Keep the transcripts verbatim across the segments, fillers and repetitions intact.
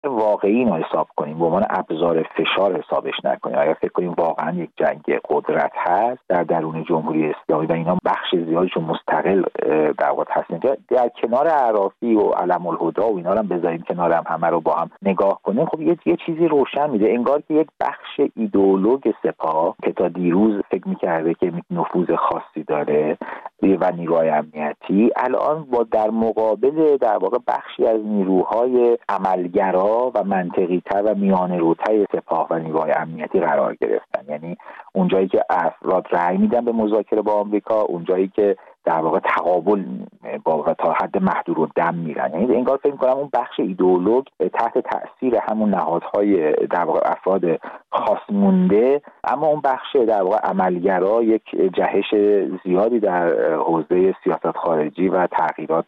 واقعی اینو حساب کنیم، به عنوان ابزار فشار حسابش نکنیم. اگر فکر کنیم واقعا یک جنگ قدرت هست در درون جمهوری اسلامی و اینا بخش زیادشون مستقل در واقع هستن، در کنار عرافی و علم الهدا و اینا رو هم بذاریم کنار، هم همه رو با هم نگاه کنیم، خب یه, یه چیزی روشن میده. انگار که یک بخش ایدئولوژ سپاه که تا دیروز فکر میکرده که نفوذ خاصی داره و نیروهای امنیتی، الان با در مقابل در واقع بخشی از نیروهای عملگرا و منطقی تر و میانه روتر سپاه و نیروهای امنیتی قرار گرفتن. یعنی اونجایی که افراد رأی میدن به مذاکره با آمریکا، اونجایی که در واقع تقابل با تا حد محدودالدم میرن. یعنی انگار فکر می‌کنم اون بخش ایدئولوژ تحت تأثیر همون نهادهای در واقع افراد خاص مونده، اما اون بخش در واقع عملگرا یک جهش زیادی در حوزه سیاست خارجی و تغییرات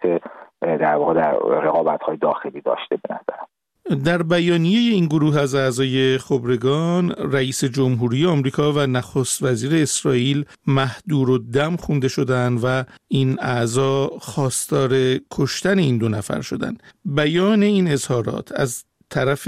در واقع در رقابت‌های داخلی داشته به نظرم. در بیانیه این گروه از اعضای خبرگان، رئیس جمهوری آمریکا و نخست وزیر اسرائیل محدورالدم خونده شدند و این اعضا خواستار کشتن این دو نفر شدند. بیان این اظهارات از طرف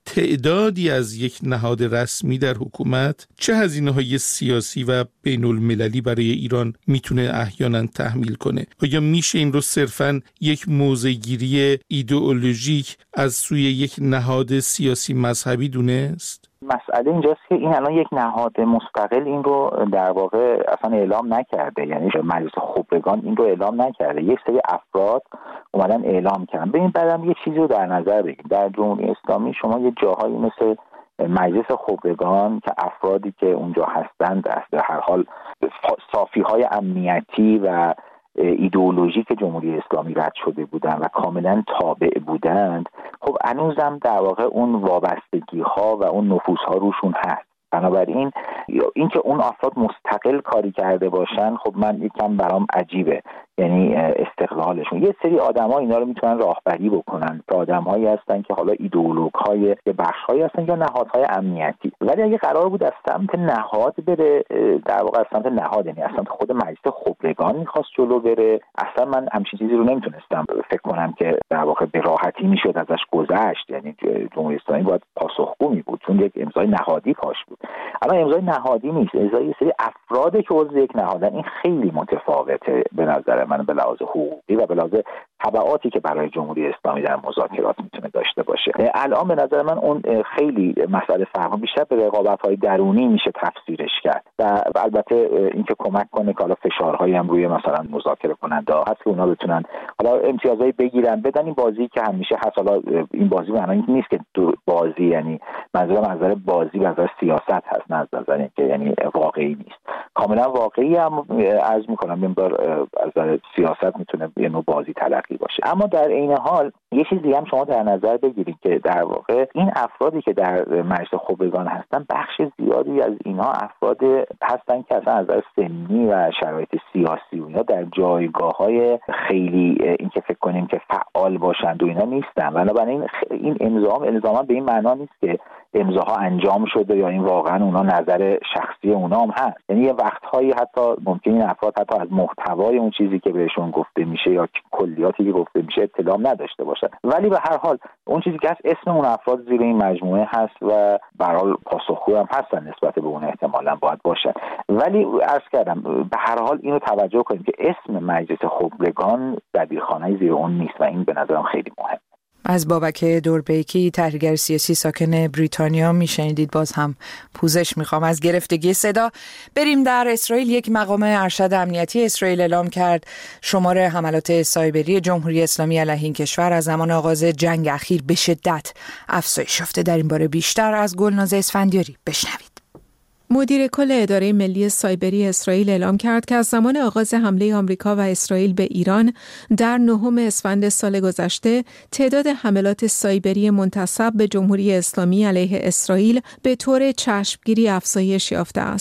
تعدادی از یک نهاد رسمی در حکومت چه هزینه‌های سیاسی و بین المللی برای ایران میتونه احیانا تحمیل کنه؟ آیا میشه این رو صرفاً یک موضع‌گیری ایدئولوژیک از سوی یک نهاد سیاسی مذهبی دونست؟ مسئله اینجاست که این الان یک نهاد مستقل این رو در واقع اصلا اعلام نکرده، یعنی مجلس خبرگان این رو اعلام نکرده، یک سری افراد اومدن اعلام کردن. ببین بعدم یه چیزی رو در نظر بگیریم، در جمهوری اسلامی شما یه جاهایی مثل مجلس خبرگان که افرادی که اونجا هستند در هر حال صافی‌های امنیتی و ایدئولوژی که جمهوری اسلامی رد شده بودند و کاملا تابع بودند، خب هنوزم در واقع اون وابستگی ها و اون نفوذ ها روشون هست. بنابراین اینکه اون افراد مستقل کاری کرده باشن، خب من یکم برام عجیبه، یعنی استقلالشون. یه سری آدم‌ها اینا رو میتونن راهبری بکنن، که آدم‌هایی هستن که حالا ایدئولوژهای یه بخش‌هایی هستن یا نهادهای امنیتی، ولی اگه قرار بود از سمت نهاد بره، در واقع از سمت نهاد، یعنی از سمت خود مجلس خبرگان می‌خواست جلو بره، اصلا من همچین چیزی رو نمیتونستم فکر کنم که در واقع به راحتی میشد ازش گذشت. یعنی جمهوری اسلامی باید پاسخگو می بود، چون یک امضای نهادی کاش بود. اما امضای نهادی نیست، امضای یه سری افرادی که عضو یک نهادن. این خیلی متفاوته به نظر من به لحاظ حقوقی و به لحاظ تبعاتی که برای جمهوری اسلامی در مذاکرات میتونه داشته باشه. الان به نظر من اون خیلی مسئله فرق بیشتر به رقابت‌های درونی میشه تفسیرش کرد و البته اینکه کمک کنه که حالا فشارهایی هم روی مثلا مذاکره کننده ها هست که اونا بتونن حالا امتیازایی بگیرن بدن. این بازی که همیشه هست، حالا این بازی معنی نیست که بازی، یعنی منظورم از نظر بازی و از نظر سیاست هست، نه از نظر اینکه یعنی واقعی نیست. کاملا واقعی هم عرض می‌کنم مقدار از نظر سیاست میتونه یه نوع بازی تلقی باشه. اما در عین حال یه چیزی هم شما در نظر بگیرید که در واقع این افرادی که در مجلس خبرگان هستن، بخش زیادی از اینا افراد هستن که اصلا از نظر سنی و شرایط سیاسی و اینا در جایگاه‌های خیلی اینکه فکر کنیم که فعال باشند و اینا نیستن. بنابراین این امضا الزاما به این معنا نیست که امضاها انجام شده یا این واقعا اونا نظر شخصی اونا هم هست. یعنی یه وقت‌هایی حتی ممکنه این افراد حتی از محتوای اون چیزی که بهشون گفته میشه یا کلیاتی که گفته میشه اطلاع نداشته باشن، ولی به هر حال اون چیزی که هست اسم اون افراد زیر این مجموعه هست و به هر حال پاسخگو هم هستن نسبت به اون، احتمالاً باید باشن. ولی عرض کردم به هر حال اینو توجه کنیم که اسم مجلس خبرگان دبیرخانه زیر اون نیست و این به نظرم خیلی مهمه. از بابک دوربیکی، تحلیلگر سیاسی ساکن بریتانیا میشنیدید. باز هم پوزش میخوام از گرفتگی صدا. بریم در اسرائیل. یک مقام ارشد امنیتی اسرائیل اعلام کرد شمار حملات سایبری جمهوری اسلامی علیه این کشور از زمان آغاز جنگ اخیر به شدت افزایش یافته. در این باره بیشتر از گلناز اسفندیاری بشنوید. مدیر کل اداره ملی سایبری اسرائیل اعلام کرد که از زمان آغاز حمله آمریکا و اسرائیل به ایران در نهم اسفند سال گذشته تعداد حملات سایبری منتسب به جمهوری اسلامی علیه اسرائیل به طور چشمگیری افزایش یافته است.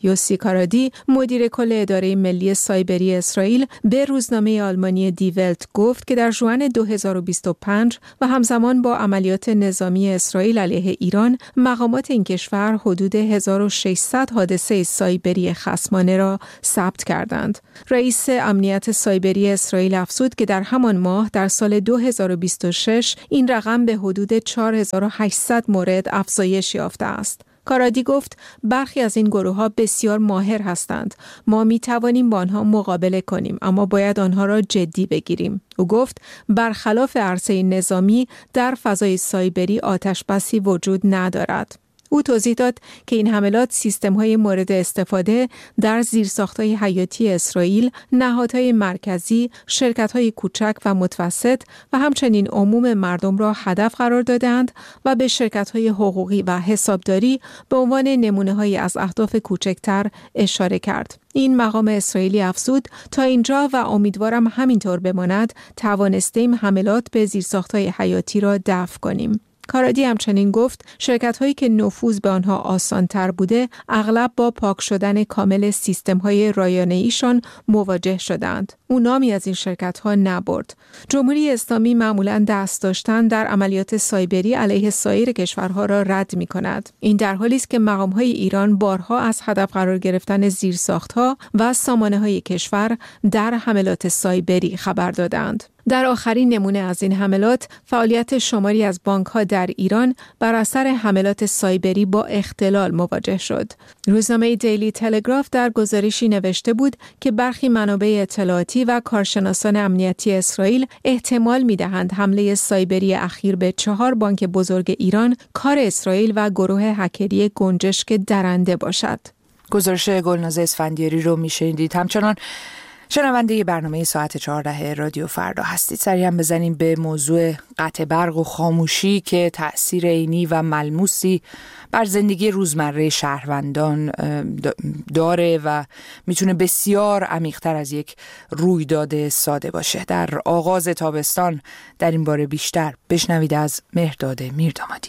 یوسی کارادی، مدیر کل اداره ملی سایبری اسرائیل، به روزنامه آلمانی دی ولت گفت که در ژوئن دو هزار و بیست و پنج و همزمان با عملیات نظامی اسرائیل علیه ایران، مقامات این کشور حدود هزار و ششصد حادثه سایبری خصمانه را ثبت کردند. رئیس امنیت سایبری اسرائیل افزود که در همان ماه در سال دو هزار و بیست و شش این رقم به حدود چهار هزار و هشتصد مورد افزایش یافته است. کارادی گفت برخی از این گروه‌ها بسیار ماهر هستند. ما می توانیم با آنها مقابله کنیم، اما باید آنها را جدی بگیریم. او گفت برخلاف عرصه نظامی در فضای سایبری آتش‌بسی وجود ندارد. او توضیح داد که این حملات سیستم‌های مورد استفاده در زیرساخت‌های حیاتی اسرائیل، نهادهای مرکزی، شرکت‌های کوچک و متوسط و همچنین عموم مردم را هدف قرار دادند و به شرکت‌های حقوقی و حسابداری به عنوان نمونه‌هایی از اهداف کوچکتر اشاره کرد. این مقام اسرائیلی افزود تا اینجا و امیدوارم همینطور بماند توانستیم حملات به زیرساخت‌های حیاتی را دفع کنیم. کارادی همچنین گفت شرکت‌هایی که نفوذ به آنها آسان‌تر بوده اغلب با پاک شدن کامل سیستم‌های رایانه‌ایشان مواجه شدند. او نامی از این شرکت‌ها نبرد. جمهوری اسلامی معمولاً دست داشتن در عملیات سایبری علیه سایر کشورها را رد می‌کند. این در حالی است که مقام‌های ایران بارها از هدف قرار گرفتن زیرساخت‌ها و سامانه‌های کشور در حملات سایبری خبر دادند. در آخرین نمونه از این حملات، فعالیت شماری از بانک‌ها در ایران بر اثر حملات سایبری با اختلال مواجه شد. روزنامه دیلی تلگراف در گزارشی نوشته بود که برخی منابع اطلاعاتی و کارشناسان امنیتی اسرائیل احتمال می‌دهند حمله سایبری اخیر به چهار بانک بزرگ ایران کار اسرائیل و گروه هکری گنجشک درنده باشد. گزارش گلناز اسفندیاری رو می‌شنیدید. همچنان شنونده برنامه ساعت چهارده رادیو فردا هستید. سریع هم بزنیم به موضوع قطع برق و خاموشی که تأثیر عینی و ملموسی بر زندگی روزمره شهروندان داره و میتونه بسیار عمیق‌تر از یک رویداد ساده باشه. در آغاز تابستان در این باره بیشتر بشنوید از مهرداد میردامادی.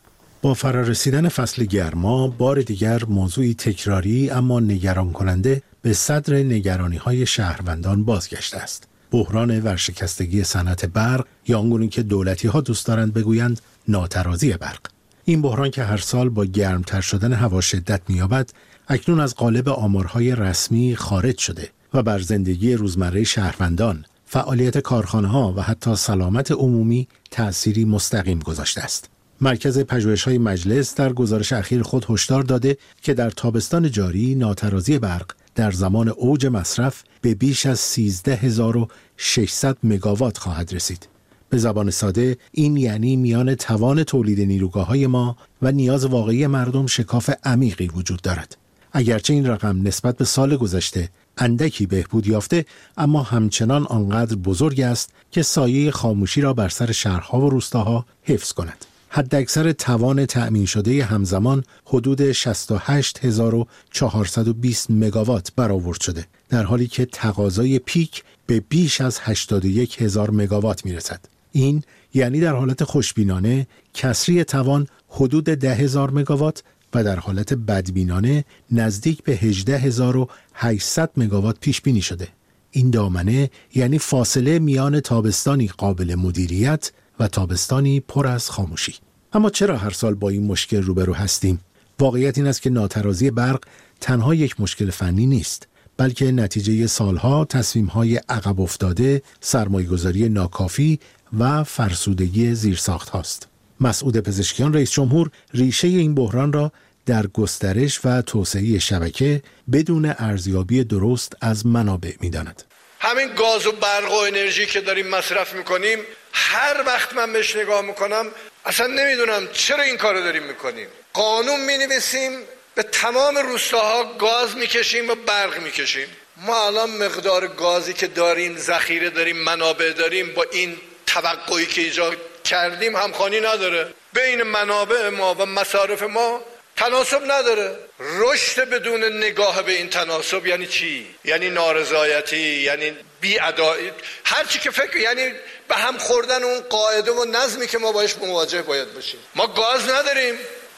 با فرارسیدن فصل گرما بار دیگر موضوعی تکراری اما نگران کننده به صدر نگرانی‌های شهروندان بازگشته است. بحران ورشکستگی صنعت برق یا آنگونه که دولتی‌ها دوست دارند بگویند ناترازی برق. این بحران که هر سال با گرمتر شدن هوا شدت می‌یابد، اکنون از قالب آمارهای رسمی خارج شده و بر زندگی روزمره شهروندان، فعالیت کارخانه‌ها و حتی سلامت عمومی تأثیری مستقیم گذاشته است. مرکز پژوهش‌های مجلس در گزارش اخیر خود هشدار داده که در تابستان جاری ناترازی برق در زمان اوج مصرف به بیش از سیزده هزار و ششصد مگاوات خواهد رسید. به زبان ساده این یعنی میان توان تولید نیروگاه‌های ما و نیاز واقعی مردم شکاف عمیقی وجود دارد. اگرچه این رقم نسبت به سال گذشته اندکی بهبود یافته، اما همچنان آنقدر بزرگ است که سایه خاموشی را بر سر شهرها و روستاها حفظ کند. حداکثر توان تأمین شده همزمان حدود شصت و هشت هزار و چهارصد و بیست مگاوات برآورد شده، در حالی که تقاضای پیک به بیش از هشتاد و یک هزار مگاوات میرسد. این یعنی در حالت خوشبینانه کسری توان حدود ده هزار مگاوات و در حالت بدبینانه نزدیک به هجده هزار و هشتصد مگاوات پیش بینی شده. این دامنه یعنی فاصله میان تابستانی قابل مدیریت و تابستانی پر از خاموشی. اما چرا هر سال با این مشکل روبرو هستیم؟ واقعیت این است که ناترازی برق تنها یک مشکل فنی نیست، بلکه نتیجه سالها تصمیم‌های عقب افتاده، سرمایه‌گذاری ناکافی و فرسودگی زیرساخت هاست. مسعود پزشکیان رئیس جمهور ریشه این بحران را در گسترش و توسعه شبکه بدون ارزیابی درست از منابع می‌داند. همین گاز و برق و انرژی که داریم مصرف میکنیم، هر وقت من بهش نگاه میکنم اصلا نمیدونم چرا این کارو داریم میکنیم. قانون مینویسیم به تمام روستاها گاز میکشیم و برق میکشیم. ما الان مقدار گازی که داریم، ذخیره داریم، منابع داریم، با این توقعی که ایجاد کردیم همخوانی نداره. بین منابع ما و مصارف ما تناسب نداره. رشد بدون نگاه به این تناسب یعنی چی؟ یعنی نارضایتی، یعنی بی‌عدالتی، هر چی که فکر، یعنی به هم خوردن اون قاعده و نظمی که ما باش مواجه باید باشیم. ما گاز نداریم،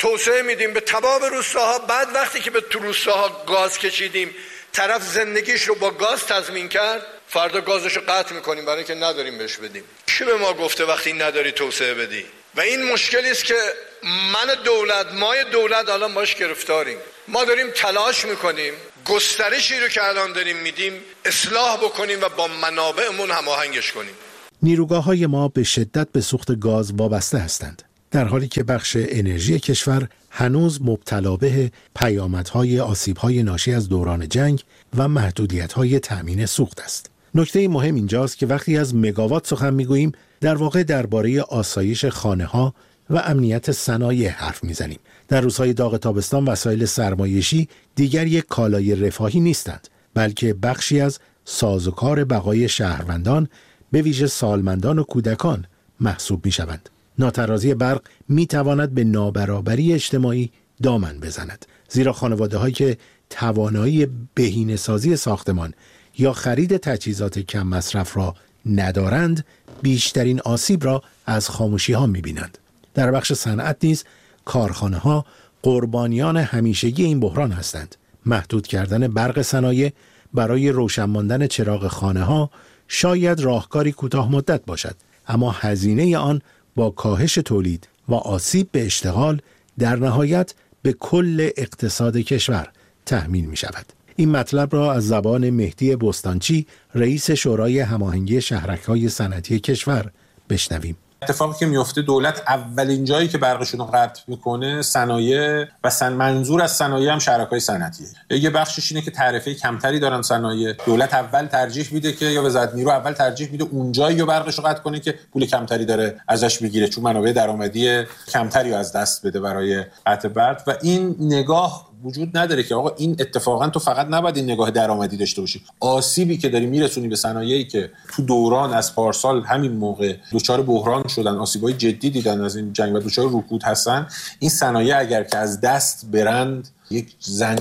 توسعه میدیم به تمام روستاها. بعد وقتی که به تو روستاها گاز کشیدیم، طرف زندگیش رو با گاز تضمین کرد، فردا گازش رو قطع میکنیم برای که نداریم بهش بدیم. کی به ما گفته وقتی نداری توسعه بدی؟ و این مشکلی است که من دولت، ما دولت الان باش گرفتاریم. ما داریم تلاش میکنیم گسترشی رو که الان داریم میدیم اصلاح بکنیم و با منابعمون هماهنگش کنیم. نیروگاه‌های ما به شدت به سوخت گاز وابسته هستند، در حالی که بخش انرژی کشور هنوز مبتلا به پیامدهای آسیب‌های ناشی از دوران جنگ و محدودیت‌های تأمین سوخت است. نکته مهم اینجاست که وقتی از مگاوات سخن می‌گوییم، در واقع درباره آسایش خانه‌ها و امنیت صنایع حرف می‌زنیم. در روزهای داغ تابستان وسایل سرمایشی دیگر یک کالای رفاهی نیستند، بلکه بخشی از سازوکار بقای شهروندان به ویژه سالمندان و کودکان محسوب می‌شوند. ناترازی برق می‌تواند به نابرابری اجتماعی دامن بزند، زیرا خانواده‌هایی که توانایی بهینه‌سازی ساختمان یا خرید تجهیزات کم مصرف را ندارند، بیشترین آسیب را از خاموشی‌ها می‌بینند. در بخش صنعت نیز کارخانه‌ها قربانیان همیشگی این بحران هستند. محدود کردن برق صنایع برای روشن ماندن چراغ خانه‌ها شاید راهکاری کوتاه مدت باشد، اما هزینه آن با کاهش تولید و آسیب به اشتغال در نهایت به کل اقتصاد کشور تحمیل می شود. این مطلب را از زبان مهدی بستانچی، رئیس شورای هماهنگی شهرک‌های صنعتی کشور بشنویم. اتفاقی که میفته، دولت اولین جایی که برقشون رو قطع میکنه صنایع و سن منظور از صنایع هم شرکای صنعتیه. یه بخشش اینه که تعرفه کمتری دارن صنایع، دولت اول ترجیح میده که یا وزارت نیرو اول ترجیح میده اونجایی رو برقش رو قطع کنه که پول کمتری داره ازش میگیره، چون منابع درآمدی کمتری از دست بده برای قطع برق. و این نگاه وجود نداره که آقا این اتفاقا تو فقط نباید این نگاه درآمدی داشته باشی. آسیبی که داری میرسونی به صنایعی که تو دوران از پارسال همین موقع دچار بحران شدن، آسیبای جدی دیدن از این جنگ و دچار رکود هستن، این صنایع اگر که از دست برند، یک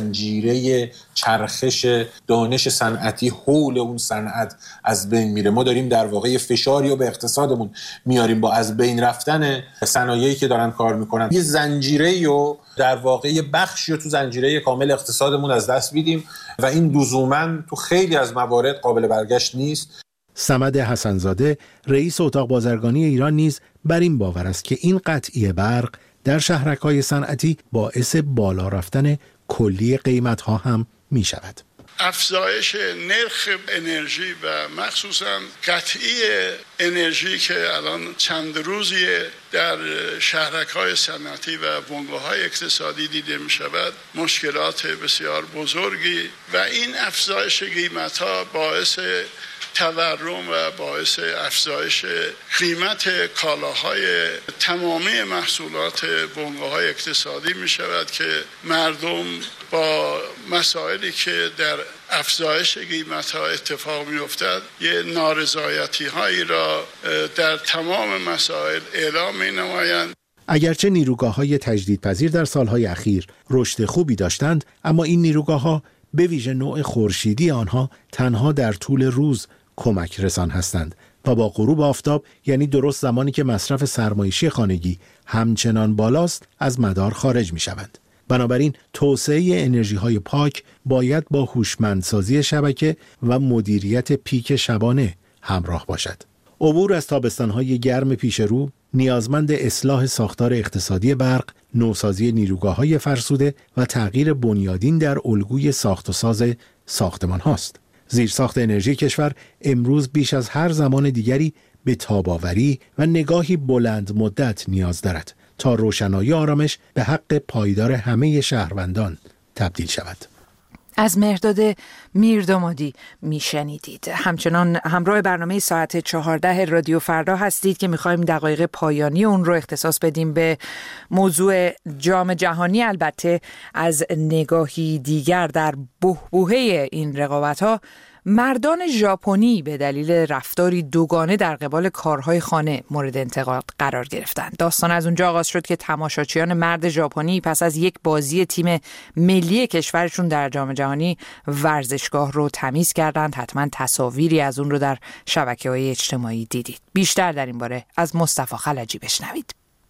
زنجیره چرخش دانش صنعتی حول اون صنعت از بین میره. ما داریم در واقع فشاری رو به اقتصادمون میاریم با از بین رفتن صنایعی که دارن کار میکنن. یه زنجیره رو در واقع یه بخشی رو تو زنجیره کامل اقتصادمون از دست میدیم و این لزوماً تو خیلی از موارد قابل برگشت نیست. صمد حسن‌زاده، رئیس اتاق بازرگانی ایران نیز بر این باور است که این قطعی برق در شهرک‌های صنعتی باعث بالا رفتن کلی قیمت‌ها هم می‌شود. افزایش نرخ انرژی و مخصوصاً قطعی انرژی که الان چند روزیه در شهرک‌های صنعتی و بنگاه‌های اقتصادی دیده می‌شود، مشکلات بسیار بزرگی و این افزایش قیمت‌ها باعث تورم و باعث افزایش قیمت کالاهای تمامی محصولات بنگاه‌های اقتصادی می شود که مردم با مسائلی که در افزایش قیمت‌ها اتفاق می افتد یه نارضایتی هایی را در تمام مسائل اعلام می نمایند. اگرچه نیروگاه‌های تجدیدپذیر در سالهای اخیر رشد خوبی داشتند، اما این نیروگاه‌ها به ویژه نوع خورشیدی آنها تنها در طول روز کمک رسان هستند و با غروب آفتاب، یعنی درست زمانی که مصرف سرمایشی خانگی همچنان بالاست، از مدار خارج می شوند. بنابراین توسعه انرژی‌های پاک باید با هوشمندسازی شبکه و مدیریت پیک شبانه همراه باشد. عبور از تابستان‌های گرم پیش رو نیازمند اصلاح ساختار اقتصادی برق، نوسازی نیروگاه‌های فرسوده و تغییر بنیادین در الگوی ساخت و ساز ساختمان هاست. زیرساخت انرژی کشور امروز بیش از هر زمان دیگری به تاب‌آوری و نگاهی بلند مدت نیاز دارد تا روشنایی آرامش به حق پایدار همه شهروندان تبدیل شود. از مهرداد میردامادی میشنیدید. همچنان همراه برنامه ساعت چهارده رادیو فردا هستید که میخوایم دقایق پایانی اون رو اختصاص بدیم به موضوع جام جهانی، البته از نگاهی دیگر. در بحبوحه این رقابت‌ها مردان ژاپنی به دلیل رفتاری دوگانه در قبال کارهای خانه مورد انتقاد قرار گرفتند. داستان از اونجا آغاز شد که تماشاچیان مرد ژاپنی پس از یک بازی تیم ملی کشورشون در جام جهانی ورزشگاه رو تمیز کردند. حتما تصاویری از اون رو در شبکه‌های اجتماعی دیدید. بیشتر در این باره از مصطفی خلجی بشنوید.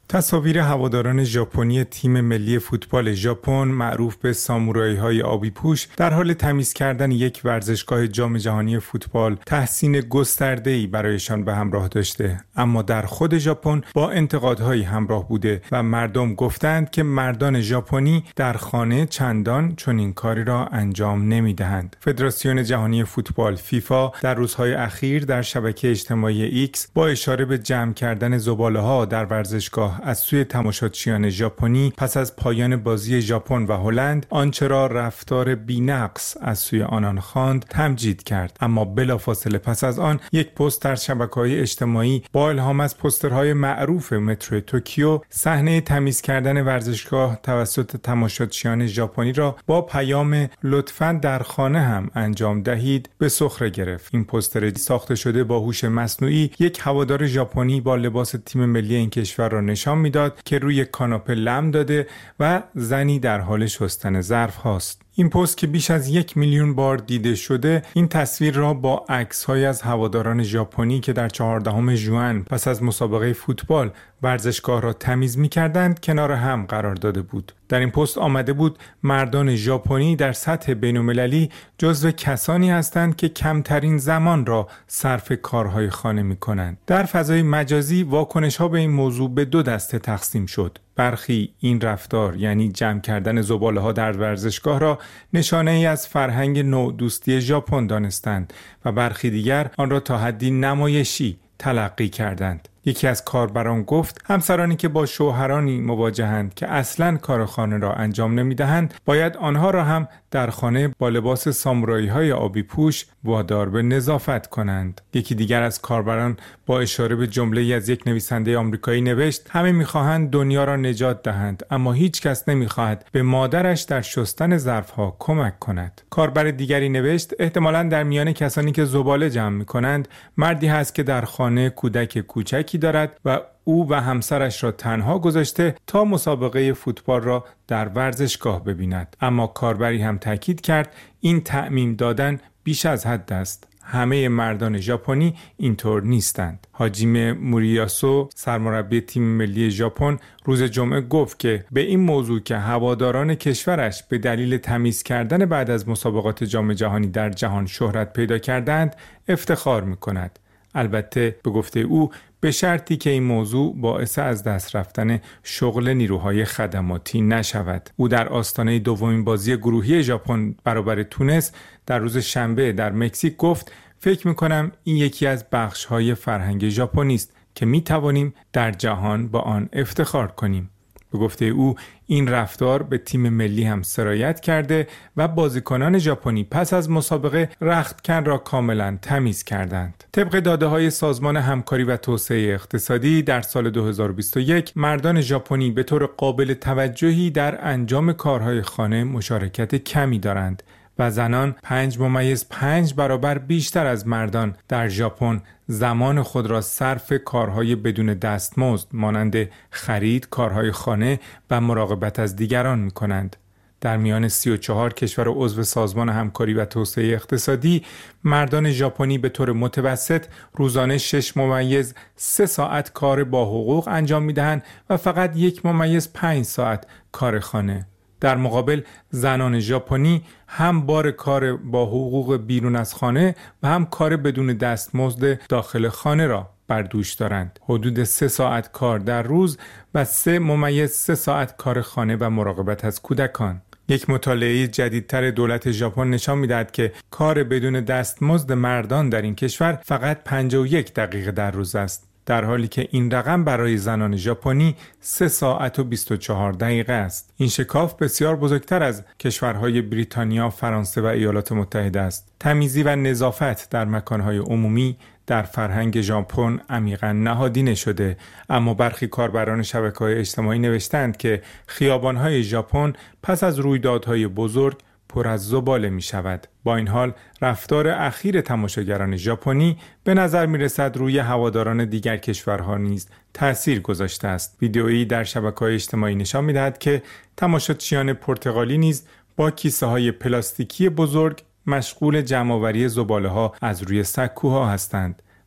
تصاویر هواداران ژاپنی تیم ملی فوتبال ژاپن معروف به سامورای‌های آبی پوش در حال تمیز کردن یک ورزشگاه جام جهانی فوتبال تحسین گسترده‌ای برایشان به همراه داشته، اما در خود ژاپن با انتقادهایی همراه بوده و مردم گفتند که مردان ژاپنی در خانه چندان چنین کاری را انجام نمی‌دهند. فدراسیون جهانی فوتبال فیفا در روزهای اخیر در شبکه اجتماعی ایکس با اشاره به جمع کردن زباله‌ها در ورزشگاه از سوی تماشاچیان ژاپنی پس از پایان بازی ژاپن و هلند آنچه را رفتار بی‌نقص از سوی آنان خواند تمجید کرد، اما بلافاصله پس از آن یک پست در شبکه‌های اجتماعی با الهام از پوسترهای معروف مترو توکیو صحنه تمیز کردن ورزشگاه توسط تماشاچیان ژاپنی را با پیام لطفاً در خانه هم انجام دهید به سخره گرفت. این پوستر ساخته شده با هوش مصنوعی یک هوادار ژاپنی با لباس تیم ملی این کشور را نشان میداد که روی کاناپه لم داده و زنی در حال شستن ظرف هاست. این پست که بیش از یک میلیون بار دیده شده این تصویر را با عکس‌های از هواداران ژاپنی که در چهاردهم ژوئن پس از مسابقه فوتبال ورزشگاه را تمیز می‌کردند کنار هم قرار داده بود. در این پست آمده بود مردان ژاپنی در سطح بین‌المللی جزو کسانی هستند که کمترین زمان را صرف کارهای خانه می‌کنند. در فضای مجازی واکنش‌ها به این موضوع به دو دسته تقسیم شد. برخی این رفتار یعنی جمع کردن زباله‌ها در ورزشگاه را نشانه ای از فرهنگ نودوستی ژاپن دانستند و برخی دیگر آن را تا حدی نمایشی تلقی کردند. یکی از کاربران گفت همسرانی که با شوهرانی مواجهند که اصلاً کار خانه را انجام نمی‌دهند باید آنها را هم در خانه با لباس سامورایی‌های آبی پوش وادار به نظافت کنند. یکی دیگر از کاربران با اشاره به جمله‌ای از یک نویسنده آمریکایی نوشت همه می‌خواهند دنیا را نجات دهند اما هیچ کس نمی‌خواهد به مادرش در شستن ظرف‌ها کمک کند. کاربر دیگری نوشت احتمالاً در میان کسانی که زباله جمع می‌کنند مردی هست که در خانه کودک کوچکی دارد و او و همسرش را تنها گذاشته تا مسابقه فوتبال را در ورزشگاه ببیند. اما کاربری هم تاکید کرد این تعمیم دادن بیش از حد است. همه مردان ژاپنی اینطور نیستند. هاجیمه موریاسو سرمربی تیم ملی ژاپن روز جمعه گفت که به این موضوع که هواداران کشورش به دلیل تمیز کردن بعد از مسابقات جام جهانی در جهان شهرت پیدا کردند افتخار می‌کند. البته به گفته او به شرطی که این موضوع باعث از دست رفتن شغل نیروهای خدماتی نشود. او در آستانه دومین بازی گروهی ژاپن برابر تونس در روز شنبه در مکزیک گفت فکر می‌کنم این یکی از بخش‌های فرهنگ ژاپنی است که می‌توانیم در جهان با آن افتخار کنیم. به گفته او این رفتار به تیم ملی هم سرایت کرده و بازیکنان ژاپنی پس از مسابقه رختکن را کاملا تمیز کردند. طبق داده‌های سازمان همکاری و توسعه اقتصادی در سال دو هزار و بیست و یک مردان ژاپنی به طور قابل توجهی در انجام کارهای خانه مشارکت کمی دارند و زنان پنج ممیز پنج برابر بیشتر از مردان در ژاپن زمان خود را صرف کارهای بدون دستمزد مانند خرید، کارهای خانه و مراقبت از دیگران می کنند. در میان سی و چهار کشور عضو سازمان همکاری و توسعه اقتصادی مردان ژاپنی به طور متوسط روزانه شش ممیز سه ساعت کار با حقوق انجام می دهند و فقط یک ممیز پنج ساعت کار خانه. در مقابل زنان ژاپنی هم بار کار با حقوق بیرون از خانه و هم کار بدون دستمزد داخل خانه را بر دوش دارند. حدود سه ساعت کار در روز و سه ممیز سه ساعت کار خانه و مراقبت از کودکان. یک مطالعه جدیدتر دولت ژاپن نشان می‌دهد که کار بدون دستمزد مردان در این کشور فقط پنجاه و یک دقیقه در روز است، در حالی که این رقم برای زنان ژاپنی سه ساعت و بیست و چهار دقیقه است. این شکاف بسیار بزرگتر از کشورهای بریتانیا، فرانسه و ایالات متحده است. تمیزی و نظافت در مکانهای عمومی در فرهنگ ژاپن عمیقاً نهادینه شده، اما برخی کاربران شبکه‌های اجتماعی نوشتند که خیابان‌های ژاپن پس از رویدادهای بزرگ پر از زباله می شود. با این حال رفتار اخیر تماشاگران ژاپنی به نظر می رسد روی هواداران دیگر کشورها نیز تأثیر گذاشته است. ویدئویی در شبکه‌های اجتماعی نشان می دهد که تماشاچیان پرتغالی نیز با کیسه های پلاستیکی بزرگ مشغول جمع‌آوری زباله‌ها از روی سکوها هستند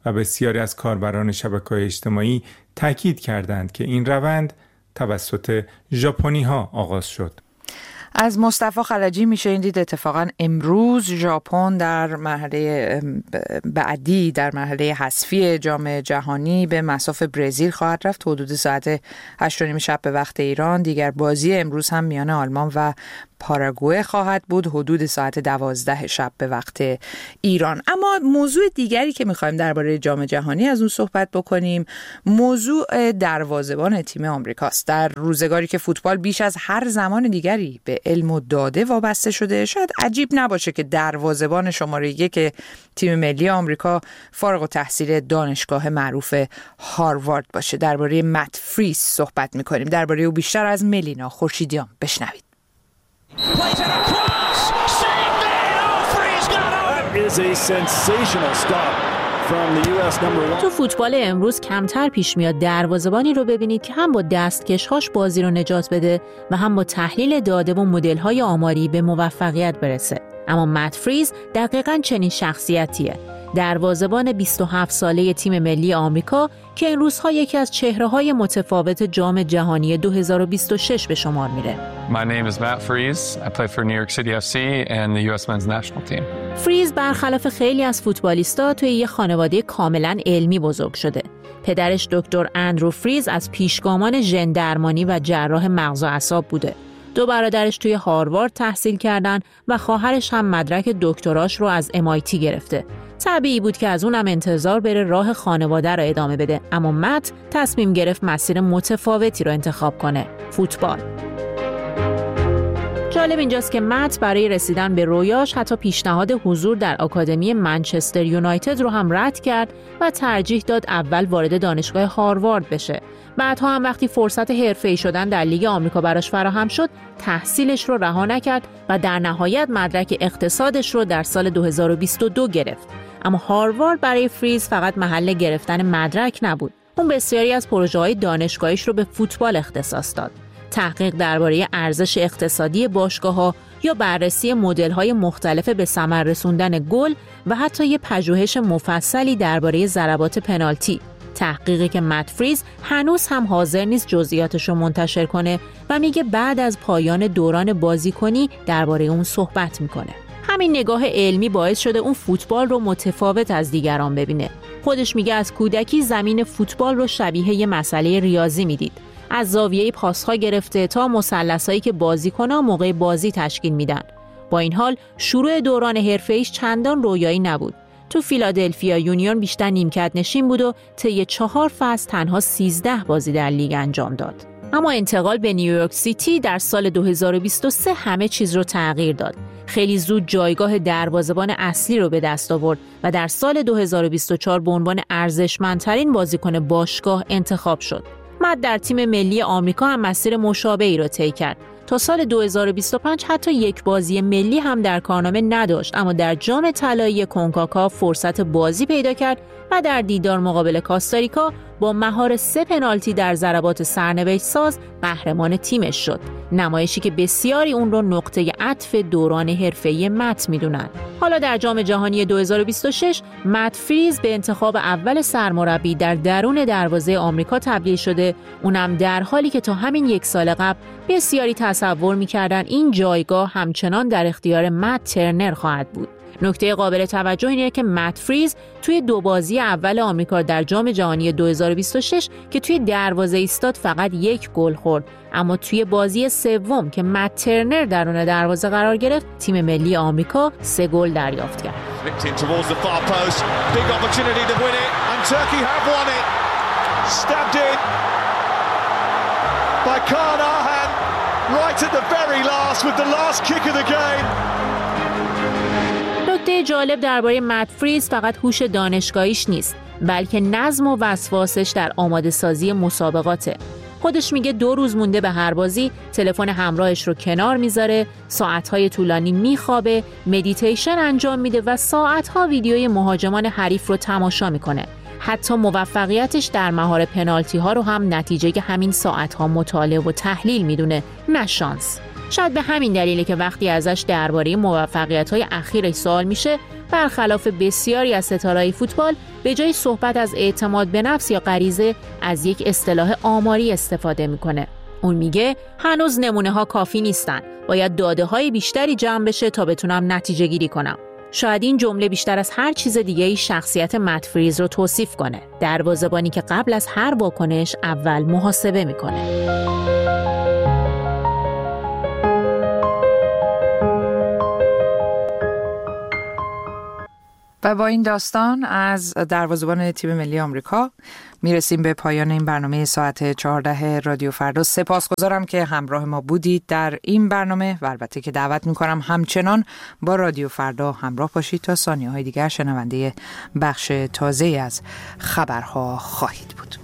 و بسیاری از کاربران شبکه‌های اجتماعی تاکید کردند که این روند توسط ژاپنی‌ها آغاز شد. از مصطفی خلجی میشه دید اتفاقا امروز ژاپن در مرحله بعدی در مرحله حذفی جام جهانی به مصاف برزیل خواهد رفت. حدود ساعت هشت و نیم شب به وقت ایران. دیگر بازی امروز هم میان آلمان و پاراگوئه خواهد بود حدود ساعت دوازده شب به وقت ایران. اما موضوع دیگری که میخوایم درباره جام جهانی از اون صحبت بکنیم موضوع دروازه‌بان تیم آمریکاست. در روزگاری که فوتبال بیش از هر زمان دیگری به علم و داده وابسته شده، شاید عجیب نباشه که دروازه‌بان شماره یک تیم ملی آمریکا فارغ التحصیل دانشگاه معروف هاروارد باشه. درباره مت فریز صحبت میکنیم. درباره او بیشتر از ملینا خورشیدیان بشنوید. تو فوتبال امروز کمتر پیش میاد دروازه‌بانی رو ببینید که هم با دستکش‌هاش بازی رو نجات بده و هم با تحلیل داده و مدل‌های آماری به موفقیت برسه. اما مت فریز دقیقاً چنین شخصیتیه. دروازه‌بان بیست و هفت ساله تیم ملی آمریکا که این روزها یکی از چهره‌های متفاوت جام جهانی دو هزار و بیست و شش به شمار میره. My name is Matt Freese. I play for New York City اف سی and the یو اس men's national team. فریز برخلاف خیلی از فوتبالیستا توی یه خانواده کاملاً علمی بزرگ شده. پدرش دکتر اندرو فریز از پیشگامان ژن درمانی و جراح مغز و اعصاب بوده. دو برادرش توی هاروارد تحصیل کردن و خواهرش هم مدرک دکتراش رو از ام آی تی گرفته. طبیعی بود که از اونم انتظار بره راه خانواده رو ادامه بده، اما مت تصمیم گرفت مسیر متفاوتی رو انتخاب کنه، فوتبال. جالب اینجاست که مت برای رسیدن به رویاش حتی پیشنهاد حضور در آکادمی منچستر یونایتد رو هم رد کرد و ترجیح داد اول وارد دانشگاه هاروارد بشه. بعدها هم وقتی فرصت حرفه‌ای شدن در لیگ آمریکا براش فراهم شد، تحصیلش رو رها نکرد و در نهایت مدرک اقتصادش رو در سال دو هزار و بیست و دو گرفت. اما هاروارد برای فریز فقط محل گرفتن مدرک نبود. اون بسیاری از پروژه‌های دانشگاهیش رو به فوتبال اختصاص داد. تحقیق درباره ارزش اقتصادی باشگاه‌ها یا بررسی مدل‌های مختلف به ثمر رسوندن گل و حتی یه پژوهش مفصلی درباره ضربات پنالتی. تحقیقی که مت فریز هنوز هم حاضر نیست جزئیاتش رو منتشر کنه و میگه بعد از پایان دوران بازیکنی درباره اون صحبت میکنه. همین نگاه علمی باعث شده اون فوتبال رو متفاوت از دیگران ببینه. خودش میگه از کودکی زمین فوتبال رو شبیه یه مسئله ریاضی میدید. از زاویه پاس‌ها گرفته تا مثلثایی که بازیکن‌ها موقع بازی تشکیل میدن. با این حال شروع دوران حرفه‌ایش چندان رویایی نبود. تو فیلادلفیا یونیون بیشتر نیمکت نشین بود و طی چهار فصل تنها سیزده بازی در لیگ انجام داد. اما انتقال به نیویورک سیتی در سال دو هزار و بیست و سه همه چیز رو تغییر داد. خیلی زود جایگاه دروازه‌بان اصلی رو به دست آورد و در سال دو هزار و بیست و چهار به عنوان ارزشمندترین بازیکن باشگاه انتخاب شد. مت در تیم ملی آمریکا هم مسیر مشابهی را طی کرد. تا سال دو هزار و بیست و پنج حتی یک بازی ملی هم در کارنامه نداشت، اما در جام طلایی کنکاکاف فرصت بازی پیدا کرد و در دیدار مقابل کاستاریکا با مهار سه پنالتی در ضربات سرنوشت ساز قهرمان تیمش شد. نمایشی که بسیاری اون رو نقطه عطف دوران حرفه‌ای مت میدونن. حالا در جام جهانی دو هزار و بیست و شش مت فریز به انتخاب اول سرمربی در درون دروازه آمریکا تبدیل شده، اونم در حالی که تا همین یک سال قبل بسیاری تصور می‌کردن این جایگاه همچنان در اختیار مت ترنر خواهد بود. نکته قابل توجه اینه که مت فریز توی دو بازی اول آمریکا در جام جهانی دو هزار و بیست و شش که توی دروازه ایستاد فقط یک گل خورد، اما توی بازی سوم که مت ترنر درون دروازه قرار گرفت تیم ملی آمریکا سه گل دریافت کرد. نکته جالب درباره مت فریز فقط هوش دانشگاهیش نیست، بلکه نظم و وسواسش در آماده سازی مسابقاته. خودش میگه دو روز مونده به هر بازی تلفن همراهش رو کنار میذاره، ساعتهای طولانی میخوابه، مدیتیشن انجام میده و ساعتها ویدیوی مهاجمان حریف رو تماشا میکنه. حتی موفقیتش در مهار پنالتی ها رو هم نتیجه همین ساعتها مطالعه و تحلیل میدونه، نه شانس. شاید به همین دلیله که وقتی ازش درباره موفقیت‌های اخیرش سوال میشه، برخلاف بسیاری از ستاره‌های فوتبال به جای صحبت از اعتماد به نفس یا غریزه از یک اصطلاح آماری استفاده میکنه. اون میگه هنوز نمونه ها کافی نیستن. باید داده های بیشتری جمع بشه تا بتونم نتیجه گیری کنم. شاید این جمله بیشتر از هر چیز دیگه‌ای شخصیت مت فریز رو توصیف کنه. دروازه‌بانی که قبل از هر واکنش اول محاسبه میکنه. و با این داستان از دروازه‌بان تیم ملی آمریکا میرسیم به پایان این برنامه ساعت چهارده رادیو فردا. سپاسگزارم که همراه ما بودید در این برنامه و البته که دعوت میکنم همچنان با رادیو فردا همراه باشید تا ثانیه‌های دیگر شنونده بخش تازه از خبرها خواهید بود.